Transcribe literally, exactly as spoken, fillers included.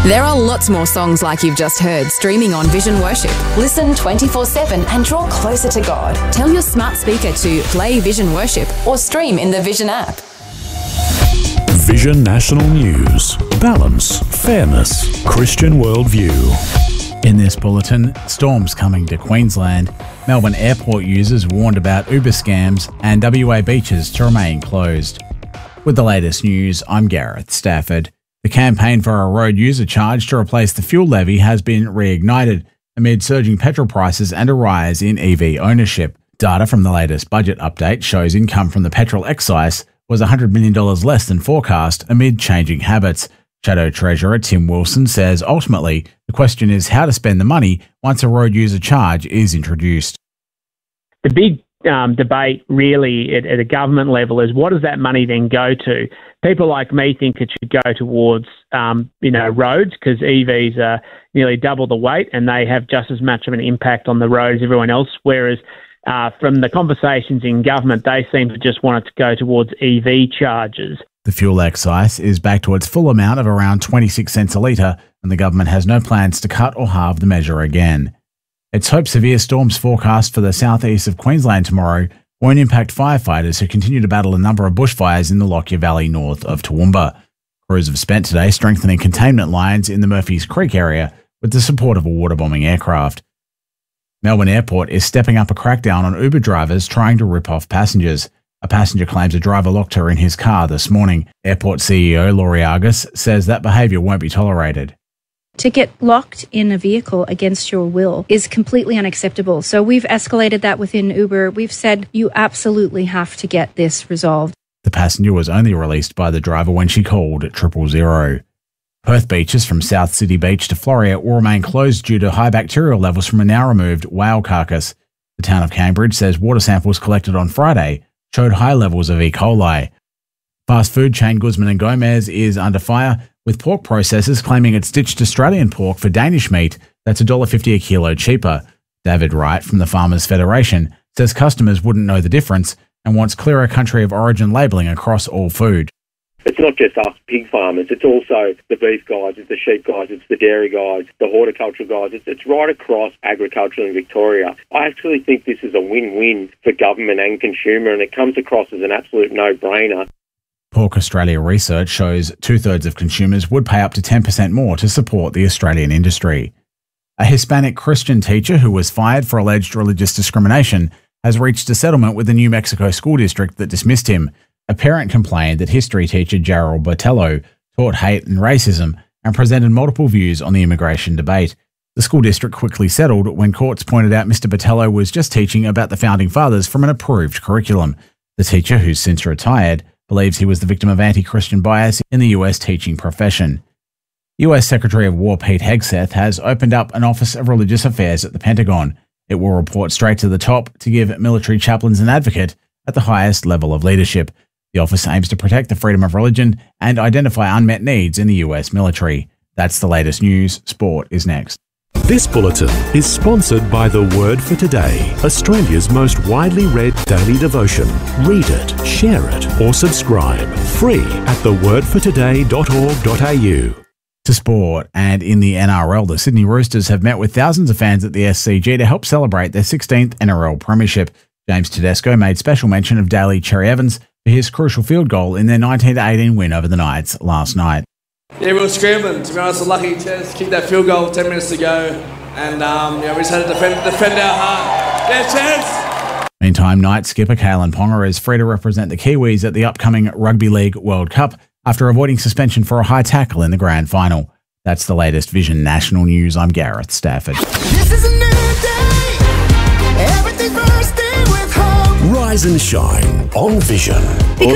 There are lots more songs like you've just heard streaming on Vision Worship. Listen twenty-four seven and draw closer to God. Tell your smart speaker to play Vision Worship or stream in the Vision app. Vision National News. Balance, fairness, Christian worldview. In this bulletin, storms coming to Queensland, Melbourne airport users warned about Uber scams, and W A beaches to remain closed. With the latest news, I'm Gareth Stafford. The campaign for a road user charge to replace the fuel levy has been reignited amid surging petrol prices and a rise in E V ownership. Data from the latest budget update shows income from the petrol excise was one hundred million dollars less than forecast amid changing habits. Shadow Treasurer Tim Wilson says ultimately the question is how to spend the money once a road user charge is introduced. The big um, debate really at, at a government level is what does that money then go to? People like me think it should go towards um, you know roads because E Vs are nearly double the weight and they have just as much of an impact on the road as everyone else, whereas uh, from the conversations in government they seem to just want it to go towards E V charges. The fuel excise is back to its full amount of around twenty-six cents a litre, and the government has no plans to cut or halve the measure again. It's hoped severe storms forecast for the southeast of Queensland tomorrow won't impact firefighters who continue to battle a number of bushfires in the Lockyer Valley north of Toowoomba. Crews have spent today strengthening containment lines in the Murphy's Creek area with the support of a waterbombing aircraft. Melbourne Airport is stepping up a crackdown on Uber drivers trying to rip off passengers. A passenger claims a driver locked her in his car this morning. Airport C E O Laurie Argus says that behaviour won't be tolerated. To get locked in a vehicle against your will is completely unacceptable. So we've escalated that within Uber. We've said you absolutely have to get this resolved. The passenger was only released by the driver when she called triple zero. Perth beaches from South City Beach to Floreat will remain closed due to high bacterial levels from a now removed whale carcass. The town of Cambridge says water samples collected on Friday showed high levels of E. coli. Fast food chain Guzman and Gomez is under fire, with pork processors claiming it's ditched Australian pork for Danish meat that's one dollar fifty a kilo cheaper. David Wright from the Farmers Federation says customers wouldn't know the difference and wants clearer country of origin labelling across all food. It's not just us pig farmers, it's also the beef guys, it's the sheep guys, it's the dairy guys, the horticultural guys, it's, it's right across agriculture in Victoria. I actually think this is a win-win for government and consumer, and it comes across as an absolute no-brainer. Pork Australia research shows two-thirds of consumers would pay up to ten percent more to support the Australian industry. A Hispanic Christian teacher who was fired for alleged religious discrimination has reached a settlement with the New Mexico school district that dismissed him. A parent complained that history teacher Gerald Botello taught hate and racism and presented multiple views on the immigration debate. The school district quickly settled when courts pointed out Mister Botello was just teaching about the Founding Fathers from an approved curriculum. The teacher, who's since retired, believes he was the victim of anti-Christian bias in the U S teaching profession. U S Secretary of War Pete Hegseth has opened up an Office of Religious Affairs at the Pentagon. It will report straight to the top to give military chaplains an advocate at the highest level of leadership. The office aims to protect the freedom of religion and identify unmet needs in the U S military. That's the latest news. Sport is next. This bulletin is sponsored by The Word for Today, Australia's most widely read daily devotion. Read it, share it, or subscribe. Free at the word for today dot org dot a u. To sport, and in the N R L, the Sydney Roosters have met with thousands of fans at the S C G to help celebrate their sixteenth N R L premiership. James Tedesco made special mention of Daly Cherry Evans for his crucial field goal in their nineteen to eighteen win over the Knights last night. Yeah, we were scrambling. To be honest, we're lucky to kick that field goal with ten minutes to go, and um, yeah, we just had to defend, defend our heart. Yeah, chance! Meantime, Knights skipper Kalen Ponga is free to represent the Kiwis at the upcoming Rugby League World Cup after avoiding suspension for a high tackle in the grand final. That's the latest Vision National News. I'm Gareth Stafford. This is a new day. Everything bursting with hope. Rise and shine on Vision.